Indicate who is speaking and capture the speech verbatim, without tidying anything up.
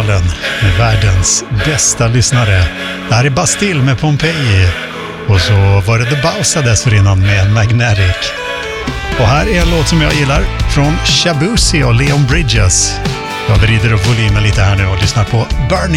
Speaker 1: kanalen med världens bästa lyssnare. Det här är Bastille med Pompeji. Och så var det The Bausa dessförinnan med Magnetic. Och här är en låt som jag gillar från Shabuzi och Leon Bridges. Jag vrider upp volymen lite här nu och lyssnar på Burning.